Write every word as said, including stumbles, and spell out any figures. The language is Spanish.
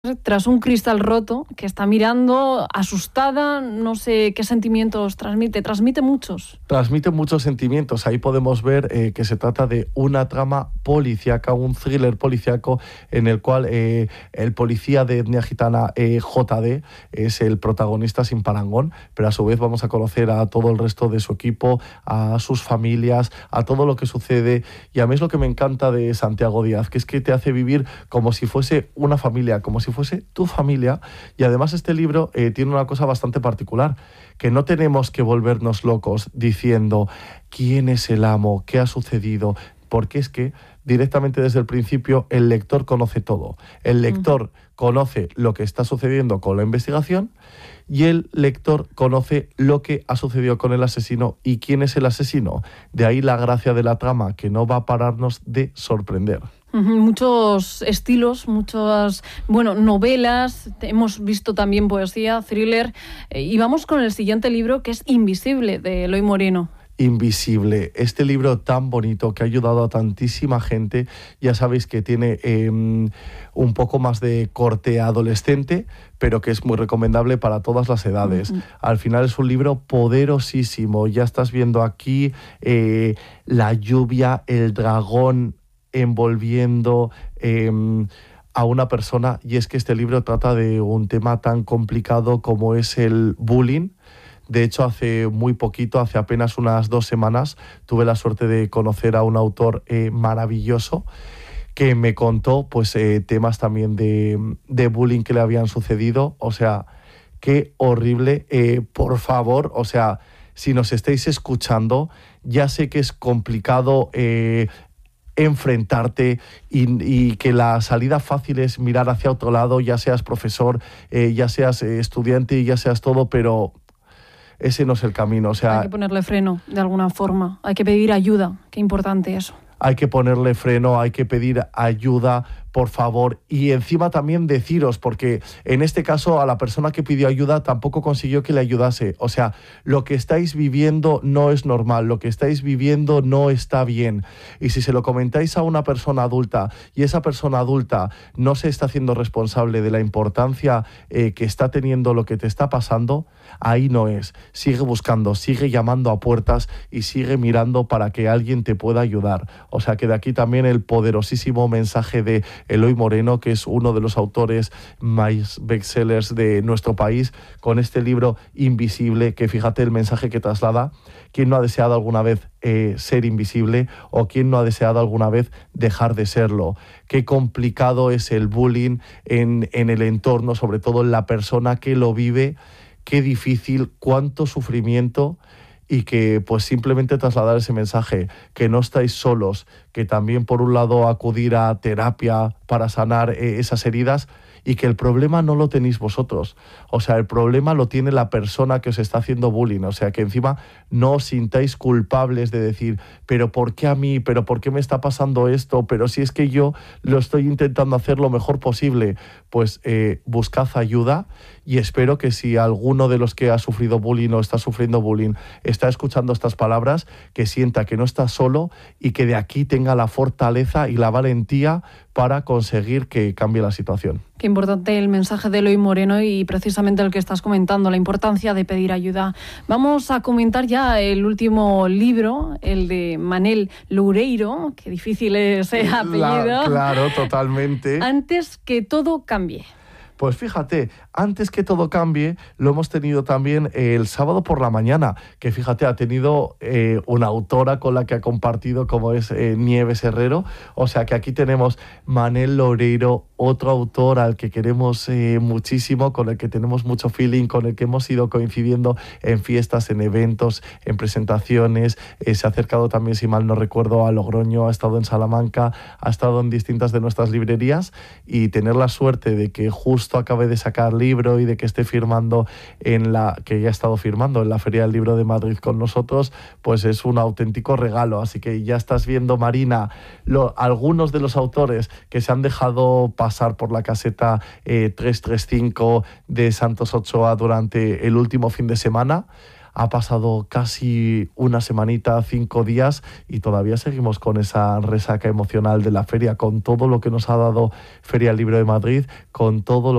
tras un cristal roto, que está mirando asustada, no sé qué sentimientos transmite, transmite muchos. Transmite muchos sentimientos. Ahí podemos ver eh, que se trata de una trama policíaca, un thriller policíaco en el cual eh, el policía de etnia gitana eh, J D es el protagonista sin parangón, pero a su vez vamos a conocer a todo el resto de su equipo, a sus familias, a todo lo que sucede. Y a mí es lo que me encanta de Santiago Díaz, que es que te hace vivir como si fuese una familia, como si fuese tu familia. Y además este libro eh, tiene una cosa bastante particular, que no tenemos que volvernos locos diciendo quién es el amo, qué ha sucedido, porque es que directamente desde el principio el lector conoce todo. El lector uh-huh. conoce lo que está sucediendo con la investigación y el lector conoce lo que ha sucedido con el asesino y quién es el asesino. De ahí la gracia de la trama, que no va a pararnos de sorprender. Muchos estilos, muchas, bueno, novelas, hemos visto también poesía, thriller, y vamos con el siguiente libro, que es Invisible, de Eloy Moreno. Invisible, este libro tan bonito que ha ayudado a tantísima gente. Ya sabéis que tiene eh, un poco más de corte adolescente, pero que es muy recomendable para todas las edades. Uh-huh. Al final es un libro poderosísimo. Ya estás viendo aquí eh, la lluvia, el dragón envolviendo eh, a una persona, y es que este libro trata de un tema tan complicado como es el bullying. De hecho, hace muy poquito, hace apenas unas dos semanas, tuve la suerte de conocer a un autor eh, maravilloso que me contó pues eh, temas también de, de bullying que le habían sucedido. O sea, qué horrible. Eh, por favor, o sea, si nos estáis escuchando, ya sé que es complicado eh, enfrentarte y, y que la salida fácil es mirar hacia otro lado, ya seas profesor, eh, ya seas eh, estudiante, ya seas todo, pero ese no es el camino. O sea, hay que ponerle freno de alguna forma, hay que pedir ayuda, qué importante eso. Hay que ponerle freno, hay que pedir ayuda, por favor, y encima también deciros, porque en este caso a la persona que pidió ayuda tampoco consiguió que le ayudase. O sea, lo que estáis viviendo no es normal, lo que estáis viviendo no está bien. Y si se lo comentáis a una persona adulta y esa persona adulta no se está haciendo responsable de la importancia eh, que está teniendo lo que te está pasando, ahí no es. Sigue buscando, sigue llamando a puertas y sigue mirando para que alguien te pueda ayudar. O sea, que de aquí también el poderosísimo mensaje de Eloy Moreno, que es uno de los autores más bestsellers de nuestro país, con este libro Invisible, que fíjate el mensaje que traslada. ¿Quién no ha deseado alguna vez eh, ser invisible? ¿O quién no ha deseado alguna vez dejar de serlo? Qué complicado es el bullying en, en el entorno, sobre todo en la persona que lo vive. Qué difícil, cuánto sufrimiento. Y que pues simplemente trasladar ese mensaje, que no estáis solos, que también por un lado acudir a terapia para sanar eh, esas heridas, y que el problema no lo tenéis vosotros. O sea, el problema lo tiene la persona que os está haciendo bullying. O sea, que encima no os sintáis culpables de decir, pero ¿por qué a mí? ¿Pero por qué me está pasando esto? Pero si es que yo lo estoy intentando hacer lo mejor posible. Pues eh, buscad ayuda, y espero que si alguno de los que ha sufrido bullying o está sufriendo bullying está escuchando estas palabras, que sienta que no está solo y que de aquí tenga la fortaleza y la valentía para conseguir que cambie la situación. Qué importante el mensaje de Eloy Moreno y precisamente el que estás comentando, la importancia de pedir ayuda. Vamos a comentar ya el último libro, el de Manel Loureiro, qué difícil es ese apellido. La, claro, totalmente. Antes que todo cambie. Pues fíjate, antes que todo cambie, lo hemos tenido también el sábado por la mañana, que fíjate, ha tenido eh, una autora con la que ha compartido, como es eh, Nieves Herrero. O sea que aquí tenemos Manel Loureiro, otro autor al que queremos eh, muchísimo, con el que tenemos mucho feeling, con el que hemos ido coincidiendo en fiestas, en eventos, en presentaciones. Eh, se ha acercado también, si mal no recuerdo, a Logroño, ha estado en Salamanca, ha estado en distintas de nuestras librerías, y tener la suerte de que justo acabe de sacar libro y de que esté firmando en la que ya ha estado firmando en la Feria del Libro de Madrid con nosotros, pues es un auténtico regalo. Así que ya estás viendo, Marina, lo, algunos de los autores que se han dejado pasar por la caseta eh, trescientos treinta y cinco de Santos Ochoa durante el último fin de semana. ha pasado casi una semanita, cinco días y todavía seguimos con esa resaca emocional de la feria, con todo lo que nos ha dado Feria del Libro de Madrid, con todo lo